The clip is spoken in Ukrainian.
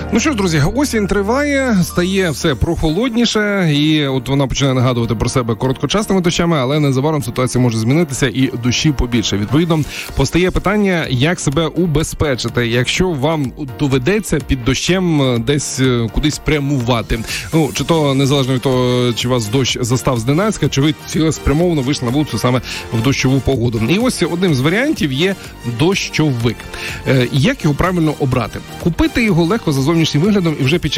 Ну що ж, друзі, осінь триває, стає все прохолодніше, і от вона починає нагадувати про себе короткочасними дощами, але незабаром ситуація може змінитися і дощів побільше. Відповідно, постає питання, як себе убезпечити, якщо вам доведеться під дощем десь кудись прямувати. Ну, чи то незалежно від того, чи вас дощ застав зненацька, чи ви цілеспрямовано вийшли на вулицю саме в дощову погоду. І ось одним з варіантів є дощовик. Як його правильно обрати? Купити його легко за зовнішнім виглядом і вже під час